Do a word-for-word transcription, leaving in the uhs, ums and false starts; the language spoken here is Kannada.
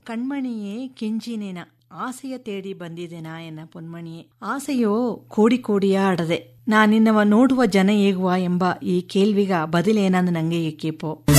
ಕಣ್ಮಣಿಯೇ ಕೆಂಚಿನೇನ ಆಸೆಯ ತೇಡಿ ಬಂದಿದೆನಾ ಎನ್ನ ಪೊನ್ಮಣಿಯೇ. ಆಸೆಯೋ ಕೋಡಿ ಕೋಡಿಯ ಆಡದೆ, ನಾನಿನ್ನವ ನೋಡುವ ಜನ ಹೇಗುವ ಎಂಬ ಈ ಕೇಳ್ವಿಗ ಬದಲೇನಂದು ನಂಗೆ ಏಕೇಪೋ.